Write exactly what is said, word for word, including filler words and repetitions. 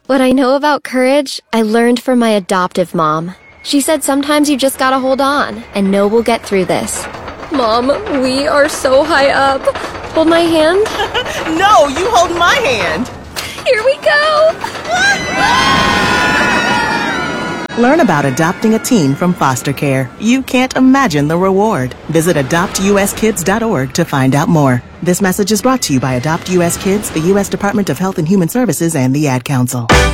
What I know about courage, I learned from my adoptive mom. She said sometimes you just gotta hold on and know we'll get through this. Mom, we are so high up. Hold my hand? No, you hold my hand. Here we go! Learn about adopting a teen from foster care. You can't imagine the reward. Visit adopt u s kids dot org to find out more. This message is brought to you by Adopt U S Kids, the U S Department of Health and Human Services, and the Ad Council.